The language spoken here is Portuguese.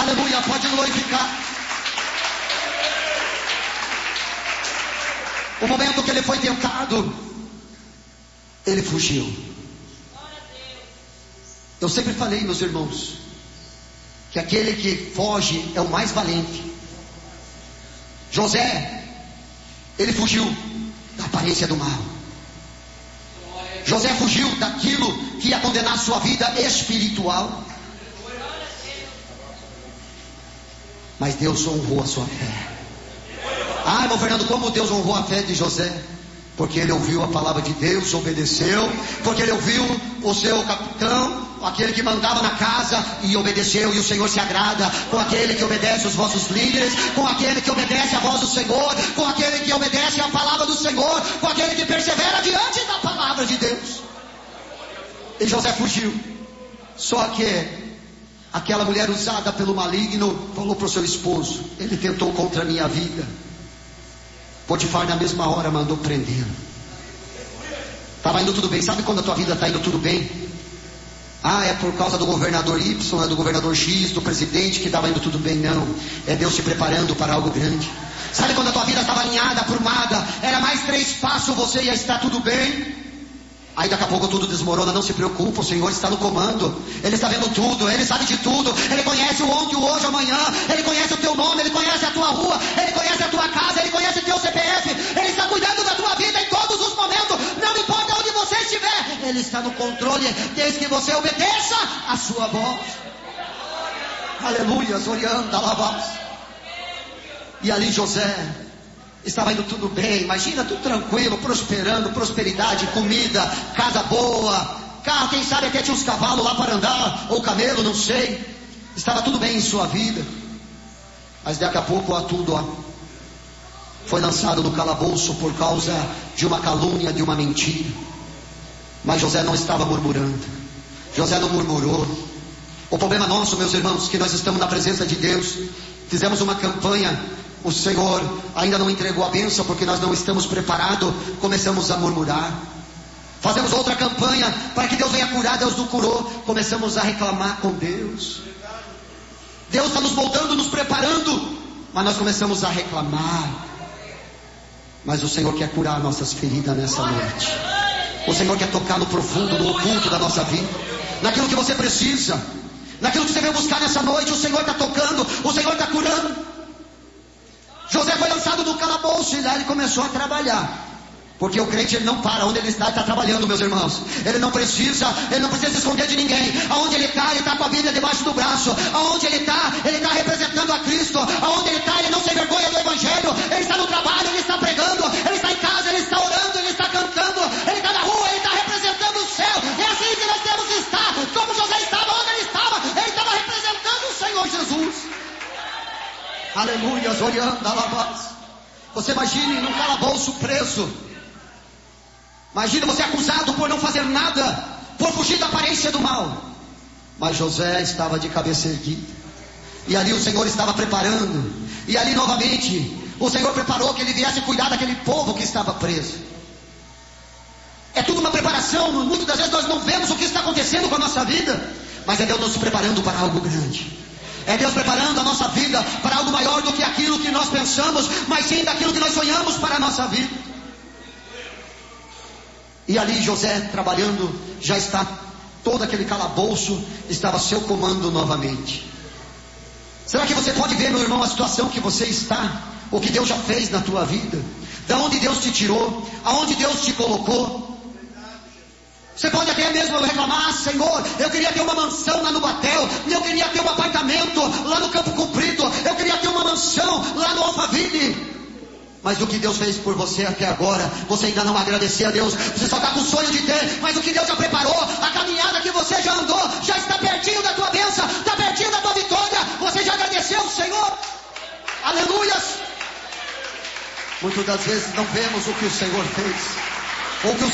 Aleluia, pode glorificar. O momento que ele foi tentado, ele fugiu. Eu sempre falei, meus irmãos, que aquele que foge é o mais valente. José, ele fugiu da aparência do mal. José fugiu daquilo que ia condenar sua vida espiritual. Mas Deus honrou a sua fé. Ah, irmão Fernando, como Deus honrou a fé de José? Porque ele ouviu a palavra de Deus, obedeceu. Porque ele ouviu o seu capitão, aquele que mandava na casa, e obedeceu. E o Senhor se agrada com aquele que obedece os vossos líderes, com aquele que obedece a voz do Senhor, com aquele que obedece a palavra do Senhor, com aquele que persevera diante da palavra de Deus. E José fugiu. Só que aquela mulher usada pelo maligno falou para o seu esposo: ele tentou contra a minha vida. Potifar na mesma hora mandou prendê-lo. Estava indo tudo bem. Sabe quando a tua vida está indo tudo bem? Ah, é por causa do governador Y, é do governador X, do presidente que estava indo tudo bem. Não, é Deus te preparando para algo grande. Sabe quando a tua vida estava alinhada, aprumada, era mais 3 passos, você ia estar tudo bem? Aí daqui a pouco tudo desmorona. Não se preocupa, o Senhor está no comando. Ele está vendo tudo, Ele sabe de tudo. Ele conhece o ontem, o hoje, o amanhã. Ele conhece o teu nome, Ele conhece a tua rua, Ele conhece a tua casa, Ele conhece o teu CPF. Ele está cuidando da tua vida em todos os momentos. Não importa onde você estiver, Ele está no controle, desde que você obedeça a sua voz. Aleluia, orianda, alabás. E ali José estava indo tudo bem, imagina, tudo tranquilo, prosperando, prosperidade, comida, casa boa, carro, quem sabe até tinha uns cavalos lá para andar, ou camelo, não sei. Estava tudo bem em sua vida. Mas daqui a pouco foi lançado no calabouço por causa de uma calúnia, de uma mentira. Mas José não estava murmurando. José não murmurou. O problema nosso, meus irmãos, que nós estamos na presença de Deus, fizemos uma campanha, o Senhor ainda não entregou a bênção porque nós não estamos preparados, começamos a murmurar. Fazemos outra campanha para que Deus venha curar, Deus não curou, começamos a reclamar com Deus. Deus está nos moldando, nos preparando, mas nós começamos a reclamar. Mas o Senhor quer curar nossas feridas nessa noite. O Senhor quer tocar no profundo, no oculto da nossa vida, naquilo que você precisa, naquilo que você veio buscar nessa noite. O Senhor está tocando, o Senhor está curando. José foi lançado no calabouço e lá ele começou a trabalhar. Porque o crente, ele não para, onde ele está trabalhando, meus irmãos. Ele não precisa se esconder de ninguém. Aonde ele está com a Bíblia debaixo do braço. Aonde ele está representando a Cristo. Aonde ele está, ele não se vergonha do Evangelho. Ele está no trabalho, ele está pregando, ele está em casa, ele está orando, ele está cantando, ele está na rua, ele está representando o céu. É assim que nós temos que estar. Como José estava, onde ele estava representando o Senhor Jesus. Aleluia, orianda, alabás. Você imagine num calabouço preso. Imagina você acusado por não fazer nada, por fugir da aparência do mal. Mas José estava de cabeça erguida. E ali o Senhor estava preparando. E ali novamente o Senhor preparou que ele viesse cuidar daquele povo que estava preso. É tudo uma preparação. Muitas das vezes nós não vemos o que está acontecendo com a nossa vida, mas é Deus nos preparando para algo grande. É Deus preparando a nossa vida para algo maior do que aquilo que nós pensamos, mas sim daquilo que nós sonhamos para a nossa vida. E ali José trabalhando, já está todo aquele calabouço, estava a seu comando novamente. Será que você pode ver, meu irmão, a situação que você está? O que Deus já fez na tua vida? Da onde Deus te tirou? Aonde Deus te colocou? Você pode até mesmo reclamar: Senhor, eu queria ter uma mansão lá no Batel, eu queria ter um apartamento lá no Campo Comprido, eu queria ter uma mansão lá no Alphaville. Mas o que Deus fez por você até agora, você ainda não agradeceu a Deus. Você só está com o sonho de ter, mas o que Deus já preparou, a caminhada que você já andou, já está pertinho da tua bênção, está pertinho da tua vitória. Você já agradeceu o Senhor? Aleluias. Muitas das vezes não vemos o que o Senhor fez, ou o que o